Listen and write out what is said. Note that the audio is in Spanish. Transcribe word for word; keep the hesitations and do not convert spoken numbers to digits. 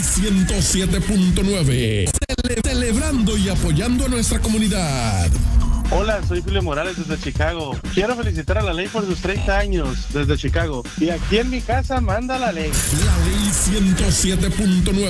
ciento siete punto nueve. Cele- celebrando y apoyando a nuestra comunidad. Hola, soy Julio Morales desde Chicago. Quiero felicitar a la ley por sus treinta años desde Chicago. Y aquí en mi casa manda la ley. La ley ciento siete punto nueve.